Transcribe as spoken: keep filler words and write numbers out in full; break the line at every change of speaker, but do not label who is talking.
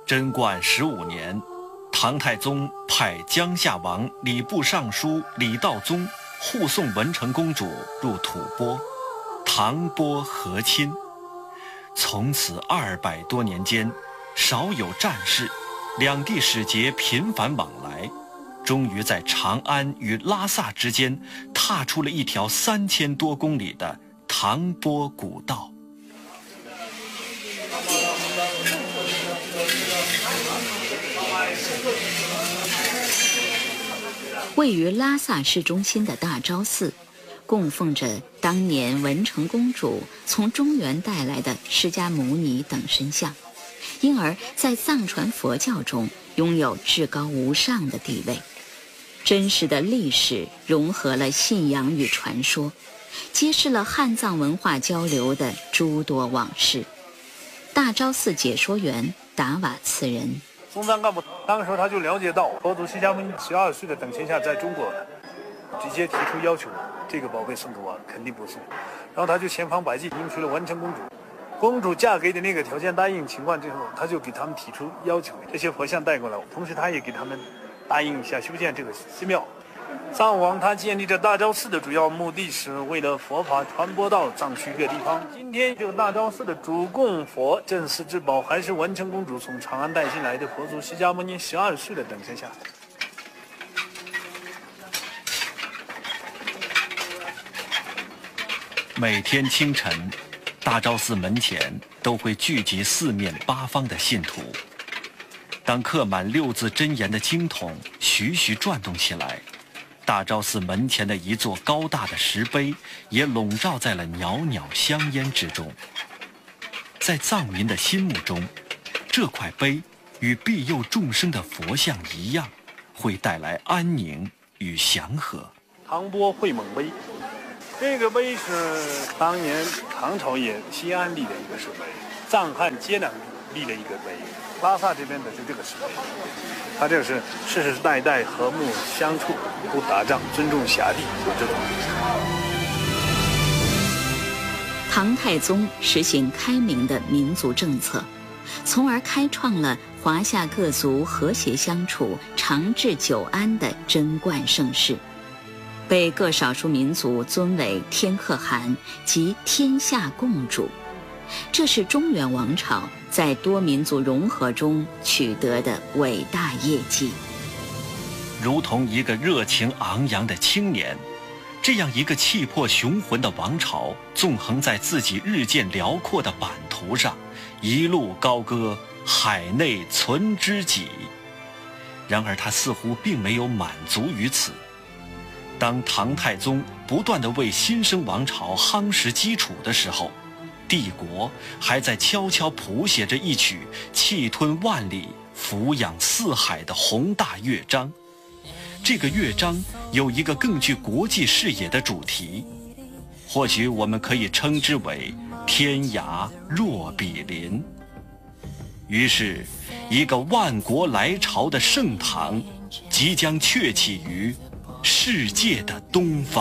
贞观十五年，唐太宗派江夏王礼部尚书李道宗护送文成公主入吐蕃，唐蕃和亲。从此二百多年间，少有战事，两地使节频繁往来，终于在长安与拉萨之间踏出了一条三千多公里的唐蕃古道。
位于拉萨市中心的大昭寺，供奉着当年文成公主从中原带来的释迦牟尼等神像，因而在藏传佛教中拥有至高无上的地位。真实的历史融合了信仰与传说，揭示了汉藏文化交流的诸多往事。大昭寺解说员达瓦次仁：
松赞干布当时他就了解到佛祖释迦牟尼十二岁的等闲下在中国直接提出要求，这个宝贝送给我肯定不送，然后他就千方百计迎娶了文成公主。公主嫁给的那个条件答应情况之后，他就给他们提出要求，这些佛像带过来，同时他也给他们答应一下修建这个寺庙。藏王他建立这大昭寺的主要目的是为了佛法传播到藏区各地方。今天这个大昭寺的主供佛镇寺之宝还是文成公主从长安带进来的佛祖释迦牟尼十二岁的等身像。
每天清晨，大昭寺门前都会聚集四面八方的信徒。当刻满六字真言的经筒徐徐转动起来，大昭寺门前的一座高大的石碑也笼罩在了袅袅香烟之中。在藏民的心目中，这块碑与庇佑众生的佛像一样，会带来安宁与祥和。
唐蕃会猛碑，这个碑是当年唐朝也西安立的一个石碑，藏汉接壤立的一个碑，拉萨这边的就这个石碑，它这个是世世代代和睦相处，不打仗，尊重辖地，有这种。
唐太宗实行开明的民族政策，从而开创了华夏各族和谐相处、长治久安的贞观盛世，被各少数民族尊为天可汗及天下共主。这是中原王朝在多民族融合中取得的伟大业绩。
如同一个热情昂扬的青年，这样一个气魄雄浑的王朝，纵横在自己日渐辽阔的版图上，一路高歌海内存知己。然而他似乎并没有满足于此。当唐太宗不断地为新生王朝夯实基础的时候，帝国还在悄悄谱写着一曲气吞万里、俯仰四海的宏大乐章。这个乐章有一个更具国际视野的主题，或许我们可以称之为天涯若比邻。于是，一个万国来朝的盛唐即将鹊起于世界的东方。